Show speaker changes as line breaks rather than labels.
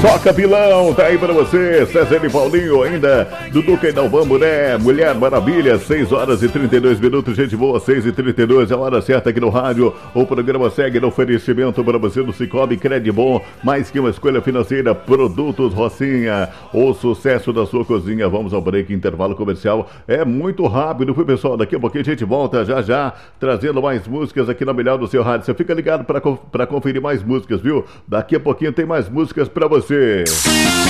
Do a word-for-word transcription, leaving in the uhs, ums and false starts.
Só Capilão, tá aí pra você. César e Paulinho ainda. Dudu Cainalvão, né? Mulher Maravilha, seis horas e trinta e dois minutos. Gente boa, seis e trinta e dois. É a hora certa aqui no rádio. O programa segue no oferecimento para você do Cicobi Credibon. Mais que uma escolha financeira. Produtos Rocinha. O sucesso da sua cozinha. Vamos ao break, intervalo comercial. É muito rápido, fui pessoal. Daqui a pouquinho a gente volta já já, trazendo mais músicas aqui na melhor do seu rádio. Você fica ligado para conferir mais músicas, viu? Daqui a pouquinho tem mais músicas para você.